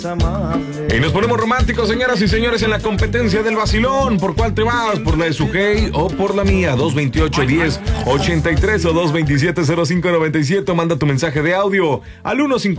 Y nos ponemos románticos, señoras y señores, en la competencia del vacilón. ¿Por cuál te vas? ¿Por la de Sujei o por la mía? 228-10-83 o 227-0597. Manda tu mensaje de audio al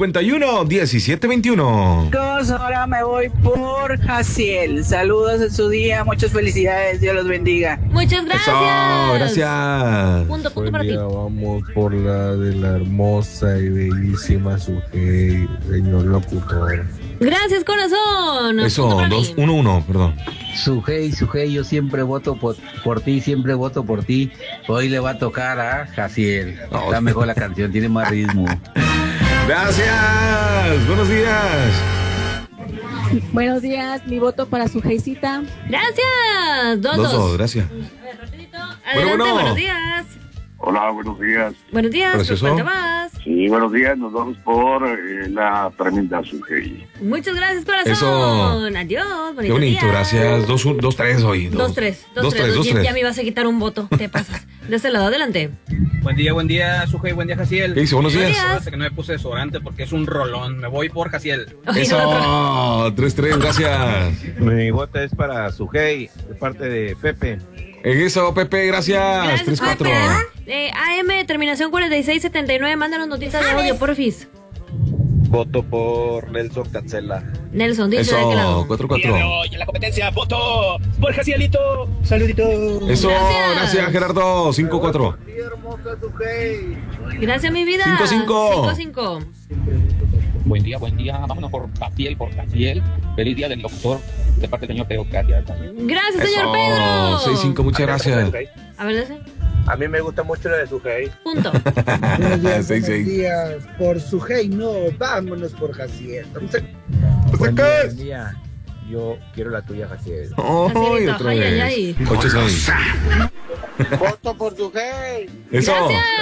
151-1721. Ahora me voy por Jaciel. Saludos en su día, muchas felicidades, Dios los bendiga. Muchas gracias. Eso, gracias. Punto Buen para ti. día, vamos por la de la hermosa y bellísima Sujei, señor locutor. Gracias, corazón. Eso, Punto para mí. 2-1-1, perdón. Sujei, yo siempre voto por ti, siempre voto por ti. Hoy le va a tocar a Jaciel. Está mejor la canción, tiene más ritmo. Gracias. Buenos días. Buenos días, mi voto para su Geisita. Gracias. 2-2. 2-2, gracias. A ver, rapidito. Adelante, bueno. buenos días. Hola, buenos días. Buenos días, Precioso. ¿por cuál te vas? Sí, buenos días. Nos vamos por la tremenda Sujei. Muchas gracias, corazón. Eso. Adiós, bonito Qué bonito, día. gracias. 2-3 hoy. 2-3. 2-3. Ya me ibas a quitar un voto. Te pasas. De este lado, adelante. Buen día, Sujei, buen día, Jaciel. ¿Qué dice? Buenos días. días. Que no me puse desodorante porque es un rolón. Me voy por Jaciel. Eso, 3-3, gracias. Mi voto es para Sujei, de parte de Pepe. Eso, Pepe, gracias. Gracias, 3-4. Pepe. AM, terminación 4679. Mándanos notitas de audio, porfis. Voto por Nelson Cancela. Nelson, dice Eso, de qué lado. 4-4. Hoy en la competencia voto por Jacielito. Saludito. Eso, Gracias. gracias, Gerardo. 5-4. Gracias, mi vida. 5-5. 5-5. Buen día. Vámonos por Jaciel. Feliz día del locutor de parte del señor Pedro Catia. Gracias, señor Eso, Pedro. 6-5, muchas gracias. A ver, ese. A mí me gusta mucho la de Sujei. Punto. Buenos días, 6-6. días. Por Sujei, no, vámonos por Jaciel. Buen día. Yo quiero la tuya, Jaciel. Ay, otra Ay, ay, vez. ay. 8-6. Voto por Sujei. Eso. Gracias.